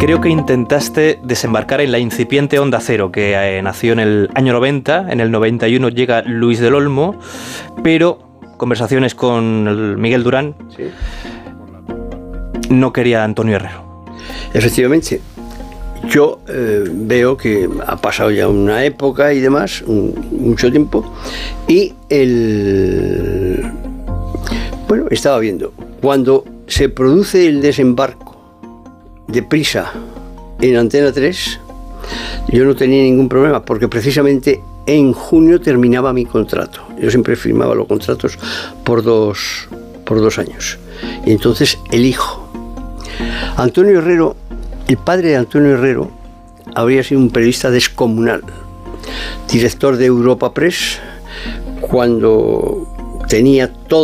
creo que intentaste desembarcar en la incipiente Onda Cero, que nació en el año 90, en el 91 llega Luis del Olmo, pero conversaciones con Miguel Durán, sí, no quería Antonio Herrero. Efectivamente, yo veo que ha pasado ya una época y demás, mucho tiempo, y estaba viendo, cuando se produce el desembarco de Prisa en Antena 3, yo no tenía ningún problema, porque precisamente en junio terminaba mi contrato. Yo siempre firmaba los contratos por dos años. Y entonces elijo. Antonio Herrero, el padre de Antonio Herrero, habría sido un periodista descomunal, director de Europa Press, cuando tenía todo